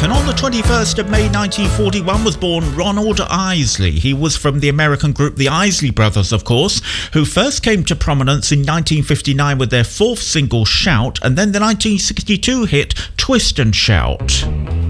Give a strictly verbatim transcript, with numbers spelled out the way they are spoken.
York, and on the twenty-first of May nineteen forty-one was born Ronald Isley. He was from the American group the Isley Brothers, of course, who first came to prominence in nineteen fifty-nine with their fourth single, Shout, and then the nineteen sixty-two hit Twist and Shout.